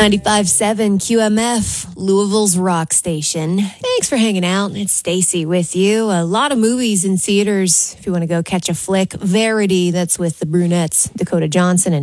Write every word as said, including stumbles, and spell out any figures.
ninety-five point seven Q M F, Louisville's rock station. Thanks for hanging out. It's Stacy with you. A lot of movies in theaters if you want to go catch a flick. Verity, that's with the Brunettes, Dakota Johnson and